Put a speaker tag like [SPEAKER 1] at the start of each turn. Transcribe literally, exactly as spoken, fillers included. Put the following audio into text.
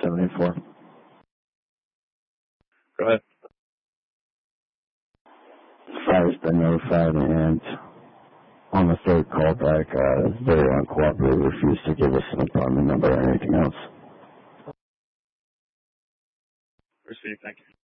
[SPEAKER 1] seventy-four.
[SPEAKER 2] Go ahead.
[SPEAKER 1] Fire's been notified, and on the third call back, uh, very uncooperative, refused to give us an apartment number or anything else.
[SPEAKER 2] Received, thank you.